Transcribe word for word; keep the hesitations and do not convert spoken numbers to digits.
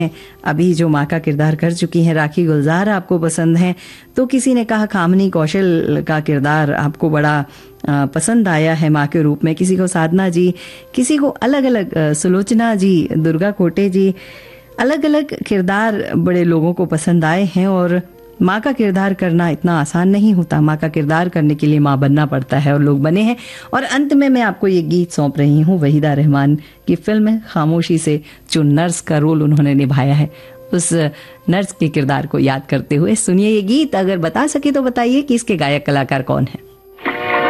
अभी जो माँ का किरदार कर चुकी हैं राखी गुलजार आपको पसंद हैं, तो किसी ने कहा कामिनी कौशल का किरदार आपको बड़ा पसंद आया है माँ के रूप में, किसी को साधना जी, किसी को अलग अलग, सुलोचना जी, दुर्गा कोटे जी, अलग अलग किरदार बड़े लोगों को पसंद आए हैं। और माँ का किरदार करना इतना आसान नहीं होता, माँ का किरदार करने के लिए माँ बनना पड़ता है और लोग बने हैं। और अंत में मैं आपको ये गीत सौंप रही हूँ वहीदा रहमान की फिल्म खामोशी से, जो नर्स का रोल उन्होंने निभाया है, उस नर्स के किरदार को याद करते हुए सुनिए ये गीत। अगर बता सके तो बताइए कि इसके गायक कलाकार कौन है।